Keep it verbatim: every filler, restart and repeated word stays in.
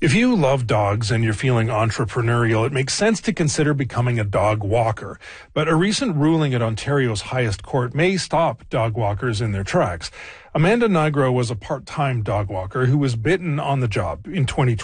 If you love dogs and you're feeling entrepreneurial, it makes sense to consider becoming a dog walker. But a recent ruling at Ontario's highest court may stop dog walkers in their tracks. Amanda Nigro was a part-time dog walker who was bitten on the job in twenty twenty.